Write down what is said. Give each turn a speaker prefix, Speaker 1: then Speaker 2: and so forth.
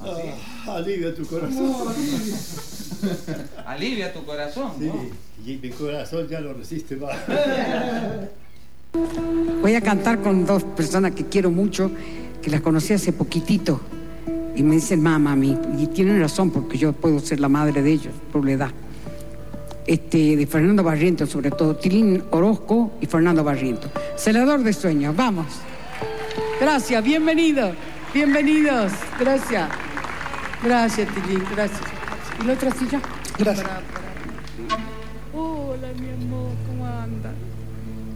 Speaker 1: Alivia tu corazón.
Speaker 2: Alivia tu corazón,
Speaker 1: sí,
Speaker 2: ¿no?
Speaker 1: Y mi corazón ya no resiste más.
Speaker 3: Voy a cantar con dos personas que quiero mucho, que las conocí hace poquitito. Y me dicen mamá a mí. Y tienen razón, porque yo puedo ser la madre de ellos, por la edad. De Fernando Barrientos, sobre todo. Tilín Orozco y Fernando Barrientos. Celador de sueños. Vamos. Gracias, bienvenidos. Bienvenidos. Gracias. Gracias, Tilín, gracias. ¿Y la otra silla?
Speaker 4: Gracias.
Speaker 3: Para.